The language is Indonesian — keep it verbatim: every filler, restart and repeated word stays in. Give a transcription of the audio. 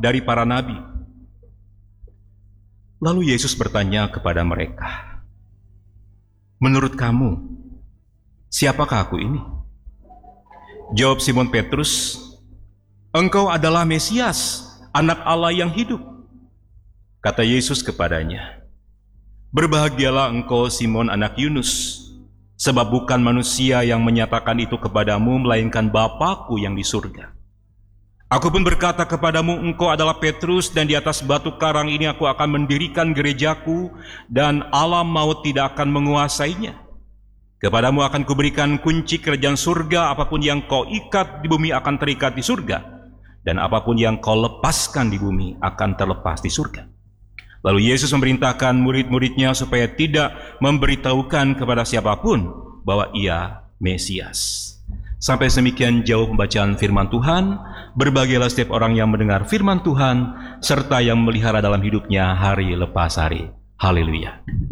dari para nabi. Lalu Yesus bertanya kepada mereka, "Menurut kamu, siapakah aku ini?" Jawab Simon Petrus, "Engkau adalah Mesias, Anak Allah yang hidup." Kata Yesus kepadanya, "Berbahagialah engkau Simon anak Yunus, sebab bukan manusia yang menyatakan itu kepadamu, melainkan Bapa-Ku yang di surga. Aku pun berkata kepadamu, engkau adalah Petrus, dan di atas batu karang ini aku akan mendirikan gerejaku, dan alam maut tidak akan menguasainya. Kepadamu akan kuberikan kunci kerajaan surga, apapun yang kau ikat di bumi akan terikat di surga, dan apapun yang kau lepaskan di bumi akan terlepas di surga." Lalu Yesus memerintahkan murid-muridnya supaya tidak memberitahukan kepada siapapun bahwa Ia Mesias. Sampai demikian jauh pembacaan firman Tuhan. Berbahagialah setiap orang yang mendengar firman Tuhan serta yang memelihara dalam hidupnya hari lepas hari. Haleluya.